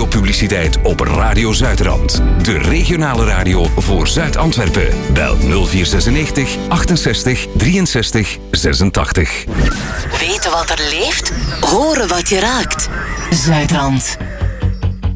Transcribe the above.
radiopubliciteit op Radio Zuidrand. De regionale radio voor Zuid-Antwerpen. Bel 0496 68 63 86. Weten wat er leeft? Horen wat je raakt. Zuidrand.